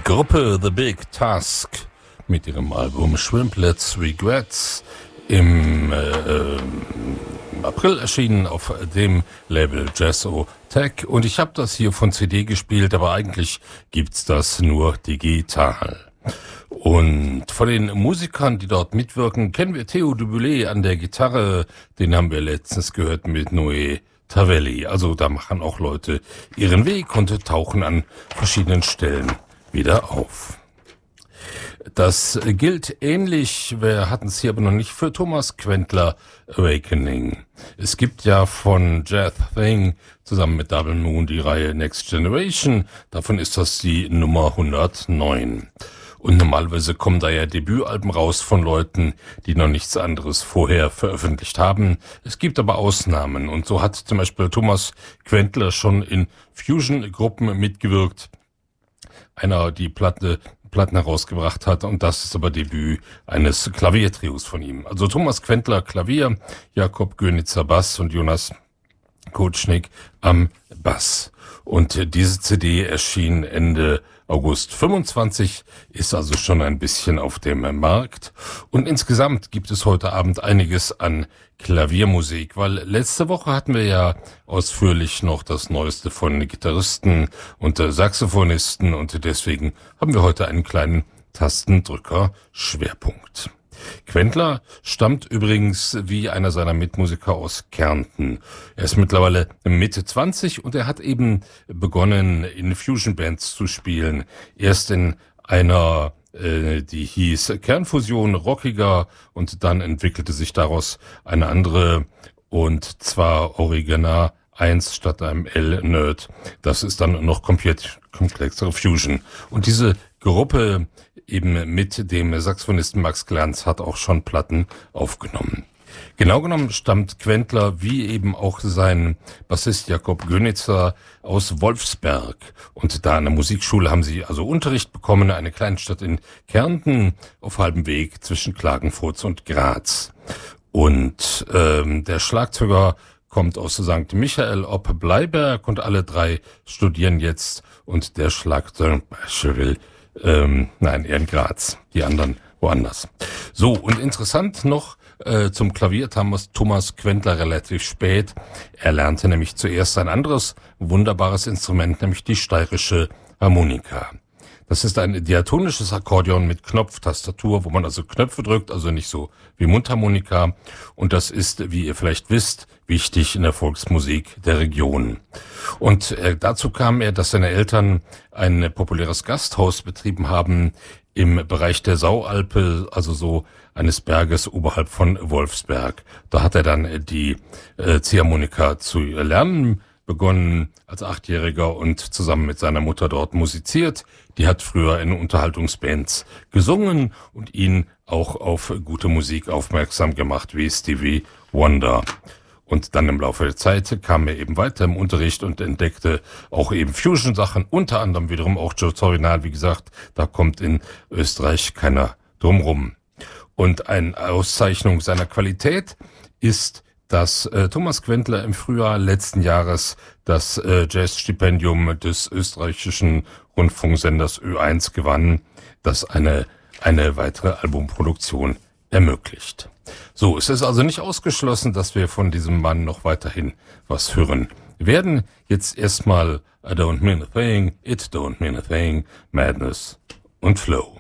Gruppe The Big Task mit ihrem Album Shrimplets Regrets im April erschienen auf dem Label Jazzotech, und ich habe das hier von CD gespielt, aber eigentlich gibt's das nur digital. Und von den Musikern, die dort mitwirken, kennen wir Theo Duboulet an der Gitarre, den haben wir letztens gehört mit Noé Tavelli. Also da machen auch Leute ihren Weg und tauchen an verschiedenen Stellen wieder auf. Das gilt ähnlich, wir hatten es hier aber noch nicht, für Thomas Quentler Awakening. Es gibt ja von Jazz Thing zusammen mit Double Moon die Reihe Next Generation, davon ist das die Nummer 109. Und normalerweise kommen da ja Debütalben raus von Leuten, die noch nichts anderes vorher veröffentlicht haben. Es gibt aber Ausnahmen, und so hat zum Beispiel Thomas Quentler schon in Fusion-Gruppen mitgewirkt. Einer die Platten herausgebracht hat, und das ist aber Debüt eines Klaviertrios von ihm. Also Thomas Quentler Klavier, Jakob Gönitzer Bass und Jonas Kotschnik am Bass. Und diese CD erschien Ende August 25, ist also schon ein bisschen auf dem Markt. Und insgesamt gibt es heute Abend einiges an Klaviermusik, weil letzte Woche hatten wir ja ausführlich noch das Neueste von Gitarristen und Saxophonisten, und deswegen haben wir heute einen kleinen Tastendrücker-Schwerpunkt. Quentler stammt übrigens wie einer seiner Mitmusiker aus Kärnten. Er ist mittlerweile Mitte 20 und er hat eben begonnen, in Fusion-Bands zu spielen. Erst in einer, die hieß Kernfusion, rockiger, und dann entwickelte sich daraus eine andere, und zwar Original 1 statt einem L-Nerd. Das ist dann noch komplexere Fusion. Und diese Gruppe eben mit dem Saxophonisten Max Glanz hat auch schon Platten aufgenommen. Genau genommen stammt Quentler, wie eben auch sein Bassist Jakob Gönitzer, aus Wolfsberg. Und da an der Musikschule haben sie also Unterricht bekommen, eine Kleinstadt in Kärnten auf halbem Weg zwischen Klagenfurt und Graz. Und der Schlagzeuger kommt aus St. Michael ob Bleiberg, und alle drei studieren jetzt, und der Schlagzeuger will eher in Graz, die anderen woanders. So, und interessant noch, zum Klavier Thomas Quentler relativ spät. Er lernte nämlich zuerst ein anderes wunderbares Instrument, nämlich die steirische Harmonika. Das ist ein diatonisches Akkordeon mit Knopftastatur, wo man also Knöpfe drückt, also nicht so wie Mundharmonika. Und das ist, wie ihr vielleicht wisst, wichtig in der Volksmusik der Region. Und dazu kam er, dass seine Eltern ein populäres Gasthaus betrieben haben im Bereich der Saualpe, also so eines Berges oberhalb von Wolfsberg. Da hat er dann die Ziehharmonika zu lernen begonnen als 8-Jähriger und zusammen mit seiner Mutter dort musiziert. Die hat früher in Unterhaltungsbands gesungen und ihn auch auf gute Musik aufmerksam gemacht, wie Stevie Wonder. Und dann im Laufe der Zeit kam er eben weiter im Unterricht und entdeckte auch eben Fusion-Sachen, unter anderem wiederum auch Joe Original, wie gesagt, da kommt in Österreich keiner drum rum. Und eine Auszeichnung seiner Qualität ist, dass Thomas Quentler im Frühjahr letzten Jahres das Jazzstipendium des österreichischen Rundfunksenders Ö1 gewann, das eine weitere Albumproduktion ermöglicht. So, es ist also nicht ausgeschlossen, dass wir von diesem Mann noch weiterhin was hören werden. Jetzt erstmal I Don't Mean a Thing, It Don't Mean a Thing, Madness und Flow.